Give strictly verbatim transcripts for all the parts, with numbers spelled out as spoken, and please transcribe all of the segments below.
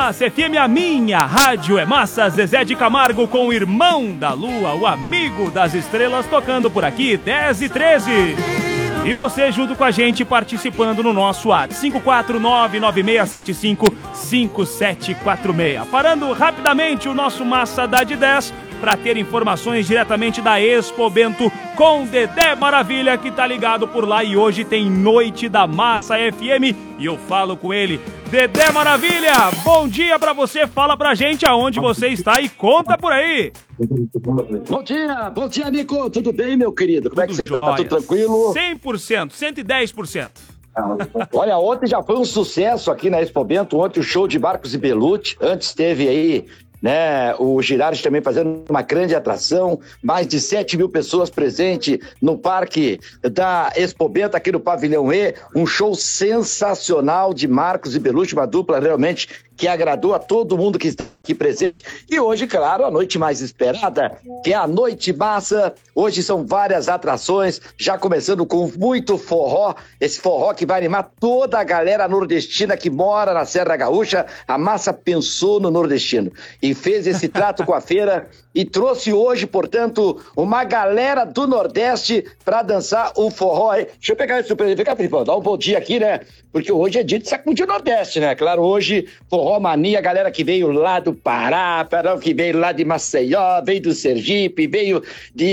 Massa F M, a minha rádio é massa. Zezé de Camargo com o irmão da lua, o amigo das estrelas, tocando por aqui, dez e treze. E você junto com a gente participando no nosso WhatsApp, cinco quatro nove nove seis sete cinco cinco sete quatro seis. Parando rapidamente o nosso Massa dá de dez para ter informações diretamente da Expo Bento com Dedé Maravilha, que tá ligado por lá, e hoje tem Noite da Massa F M e eu falo com ele. Dedé Maravilha, bom dia pra você, fala pra gente aonde você está e conta por aí. Bom dia, bom dia, Nico, tudo bem, meu querido? Como tudo é que você está? Tá tudo tranquilo? cem por cento, cento e dez por cento. Olha, ontem já foi um sucesso aqui na Expo Bento, ontem o show de Marcos e Belucci, antes teve aí, né, o Girardi também fazendo uma grande atração, mais de sete mil pessoas presentes no parque da Expo Bento, aqui no Pavilhão E, um show sensacional de Marcos e Belucci, uma dupla realmente que agradou a todo mundo que está aqui presente. E hoje, claro, a noite mais esperada, que é a Noite Massa. Hoje são várias atrações, já começando com muito forró, esse forró que vai animar toda a galera nordestina que mora na Serra Gaúcha. A Massa pensou no nordestino e fez esse trato com a feira e trouxe hoje, portanto, uma galera do Nordeste para dançar o forró. Deixa eu pegar esse presente. Vem cá, Filipão, dá um bom dia aqui, né? Porque hoje é dia de sacudir o Nordeste, né? Claro, hoje, forró mania, a galera que veio lá do Pará, que veio lá de Maceió, veio do Sergipe, veio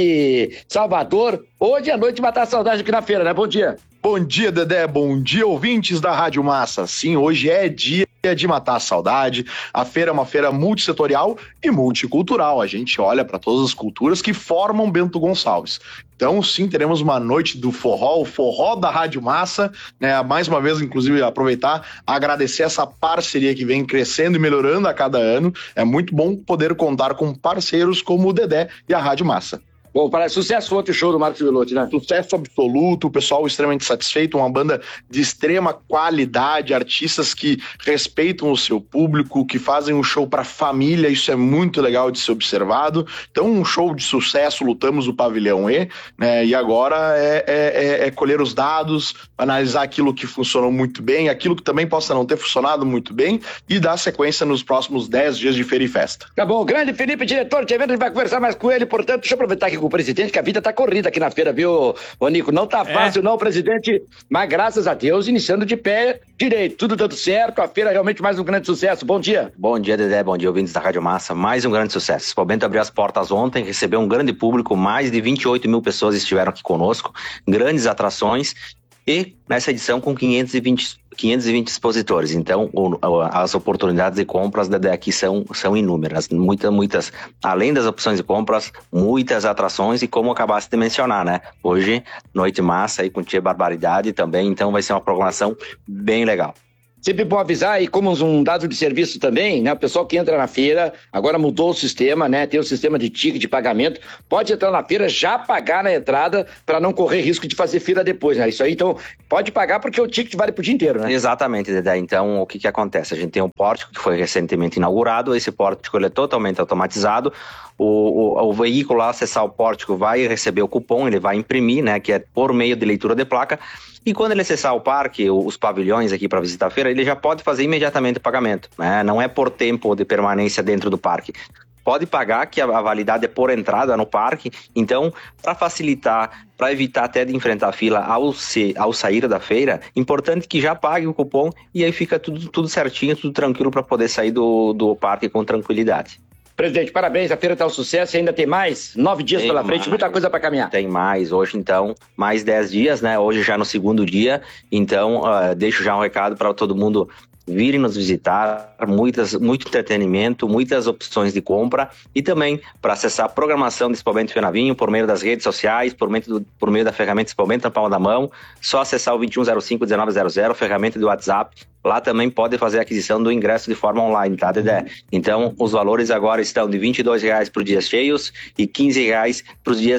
de Salvador. Hoje é noite de matar a saudade aqui na feira, né? Bom dia. Bom dia, Dedé. Bom dia, ouvintes da Rádio Massa. Sim, hoje é dia de matar a saudade. A feira é uma feira multissetorial e multicultural. A gente olha para todas as culturas que formam Bento Gonçalves. Então, sim, teremos uma noite do forró, o forró da Rádio Massa, né? Mais uma vez, inclusive, aproveitar, agradecer essa parceria que vem crescendo e melhorando a cada ano. É muito bom poder contar com parceiros como o Dedé e a Rádio Massa. Bom, parece sucesso ontem o show do Marcos Belucci, né? Sucesso absoluto, o pessoal extremamente satisfeito, uma banda de extrema qualidade, artistas que respeitam o seu público, que fazem um show para família, isso é muito legal de ser observado. Então, um show de sucesso, lutamos o Pavilhão E, né? E agora é, é, é colher os dados, analisar aquilo que funcionou muito bem, aquilo que também possa não ter funcionado muito bem e dar sequência nos próximos dez dias de feira e festa. Tá bom, grande Felipe, diretor de evento, a gente vai conversar mais com ele, portanto, deixa eu aproveitar aqui com o presidente, que a vida tá corrida aqui na feira, viu, ô Nico? Não tá fácil, é. não, presidente, mas graças a Deus, iniciando de pé direito, tudo dando certo, a feira realmente mais um grande sucesso. Bom dia. Bom dia, Dedé, bom dia, ouvintes da Rádio Massa, mais um grande sucesso. O Expo Bento abriu as portas ontem, recebeu um grande público, mais de vinte e oito mil pessoas estiveram aqui conosco, grandes atrações, e nessa edição com quinhentos e vinte expositores. Então, o, as oportunidades de compras aqui são, são inúmeras. Muitas, muitas, além das opções de compras, muitas atrações e como acabaste de mencionar, né? Hoje, Noite Massa aí com Tia Barbaridade também, então vai ser uma programação bem legal. Sempre bom avisar, e como um dado de serviço também, né? O pessoal que entra na feira, agora mudou o sistema, né? Tem o sistema de ticket de pagamento, pode entrar na feira, já pagar na entrada, para não correr risco de fazer fila depois, né? Isso aí, então, pode pagar porque o ticket vale pro dia inteiro, né? Exatamente, Dedé. Então, o que que acontece? A gente tem um pórtico que foi recentemente inaugurado, esse pórtico ele é totalmente automatizado, o, o, o veículo ao acessar o pórtico vai receber o cupom, ele vai imprimir, né? Que é por meio de leitura de placa. E quando ele acessar o parque, os pavilhões aqui para visitar a feira, ele já pode fazer imediatamente o pagamento, né? Não é por tempo de permanência dentro do parque. Pode pagar, que a validade é por entrada no parque. Então, para facilitar, para evitar até de enfrentar a fila ao, se, ao sair da feira, importante que já pague o cupom e aí fica tudo, tudo certinho, tudo tranquilo para poder sair do, do parque com tranquilidade. Presidente, parabéns, a feira tá um sucesso e ainda tem mais nove dias tem pela mais, frente, muita coisa para caminhar. Tem mais, hoje então, mais dez dias, né? Hoje já no segundo dia, então uh, deixo já um recado para todo mundo virem nos visitar, muitas, muito entretenimento, muitas opções de compra e também para acessar a programação do Expo Bento Fenavinho por meio das redes sociais, por meio, do, por meio da ferramenta Expo Bento na palma da mão, só acessar o vinte e um zero cinco, dezenove zero zero, ferramenta do WhatsApp. Lá também pode fazer a aquisição do ingresso de forma online, tá, Dedé? Então, os valores agora estão de vinte e dois reais para os dias cheios e quinze reais para os dias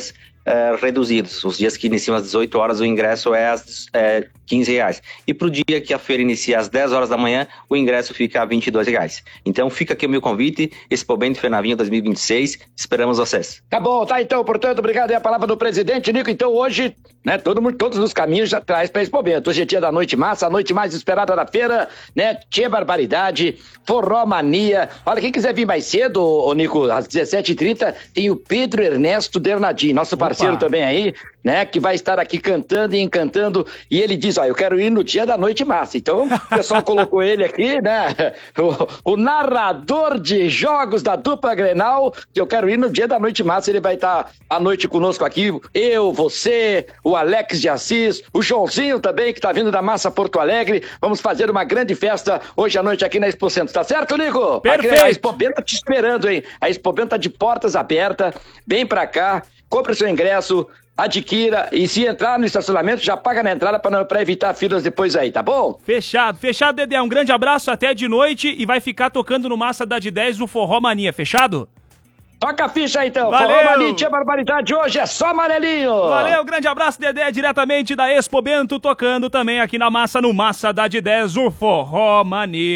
é, reduzidos. Os dias que iniciam às dezoito horas, o ingresso é às é, quinze reais. E para o dia que a feira inicia às dez horas da manhã, o ingresso fica a vinte e dois reais. Então fica aqui o meu convite, Expobento Fenavinho dois mil e vinte e seis, esperamos vocês. Tá bom, tá então, portanto, obrigado. É a palavra do presidente, Nico. Então hoje, né, todo mundo, todos os caminhos já traz para Expobento. Hoje é dia da Noite Massa, a noite mais esperada da feira, né? Tchê Barbaridade, Forró Mania. Olha, quem quiser vir mais cedo, ô, Nico, às dezessete e trinta, tem o Pedro Ernesto Dernadim, nosso parceiro Opa. também aí, né? Que vai estar aqui cantando e encantando. E ele diz, ó, eu quero ir no dia da Noite Massa. Então, o pessoal colocou ele aqui, né? O, o narrador de jogos da dupla Grenal, que eu quero ir no dia da Noite Massa. Ele vai estar à noite conosco aqui. Eu, você, o Alex de Assis, o Joãozinho também, que tá vindo da Massa Porto Alegre. Vamos fazer uma grande festa hoje à noite aqui na Expo Centro. Tá certo, Nico? Perfeito. A Expo Bento tá te esperando, hein? A Expo Bento tá de portas abertas. Vem pra cá, compre seu ingresso, adquira e se entrar no estacionamento, já paga na entrada para evitar filas depois aí, tá bom? Fechado, fechado, Dedé. Um grande abraço, até de noite e vai ficar tocando no Massa da de dez o Forró Mania, fechado? Toca a ficha aí, então. Valeu. Forró Mania, Tchê Barbaridade, hoje é só amarelinho. Valeu, grande abraço, Dedé, diretamente da Expo Bento, tocando também aqui na Massa, no Massa da de dez, o Forró Mania.